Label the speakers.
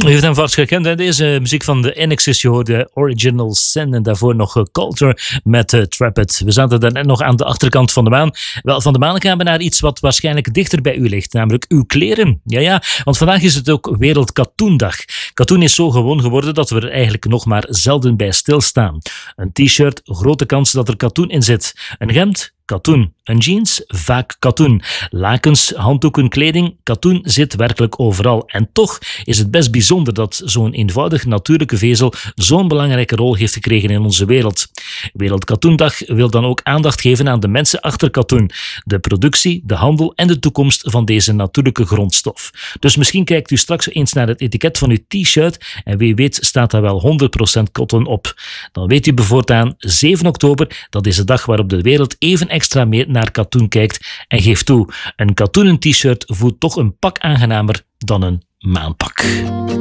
Speaker 1: U heeft hem vast gekend, hè? Deze muziek van de Annexes. Je hoorde Original Sin en daarvoor nog Culture met Trap It. We zaten daarnet nog aan de achterkant van de maan. Wel, van de maan gaan we naar iets wat waarschijnlijk dichter bij u ligt, namelijk uw kleren. Ja, want vandaag is het ook Wereld Katoendag. Katoen is zo gewoon geworden dat we er eigenlijk nog maar zelden bij stilstaan. Een t-shirt, grote kans dat er katoen in zit. Een hemd, katoen. Een jeans, vaak katoen. Lakens, handdoeken, kleding, katoen zit werkelijk overal. En toch is het best bijzonder dat zo'n eenvoudig natuurlijke vezel zo'n belangrijke rol heeft gekregen in onze wereld. Wereldkatoendag wil dan ook aandacht geven aan de mensen achter katoen. De productie, de handel en de toekomst van deze natuurlijke grondstof. Dus misschien kijkt u straks eens naar het etiket van uw t-shirt en wie weet staat daar wel 100% cotton op. Dan weet u bijvoorbeeld 7 oktober, dat is de dag waarop de wereld even extra meer naar katoen kijkt. En geef toe, een katoenen t-shirt voelt toch een pak aangenamer dan een maanpak.